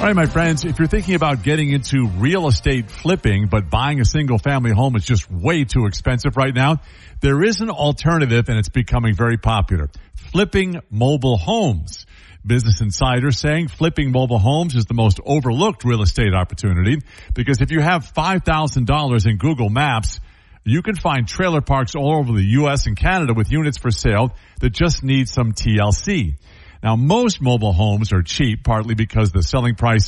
All right, my friends, if you're thinking about getting into real estate flipping, but buying a single family home is just way too expensive right now, there is an alternative and it's becoming very popular. Flipping mobile homes. Business Insider saying flipping mobile homes is the most overlooked real estate opportunity because if you have $5,000 in Google Maps, you can find trailer parks all over the U.S. and Canada with units for sale that just need some TLC. Now, most mobile homes are cheap, partly because the selling price